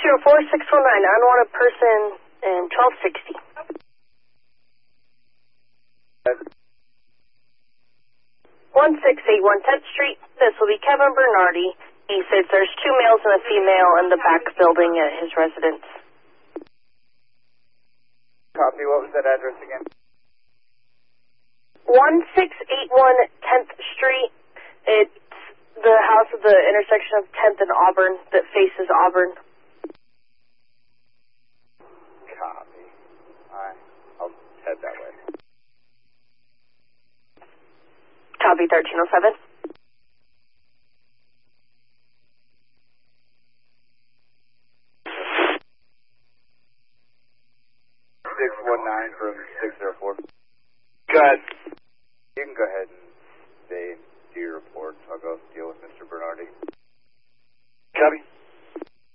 unwanted person in 1260. 1681 10th Street. This will be Kevin Bernardi. He says there's 2 males and a female in the back building at his residence. Copy. What was that address again? 1681 10th Street. It's the house at the intersection of 10th and Auburn that faces Auburn. Copy. Alright. I'll head that way. Copy 1307. 619 from 604. Go ahead. You can go ahead and do your report. I'll go deal with Mr. Bernardi.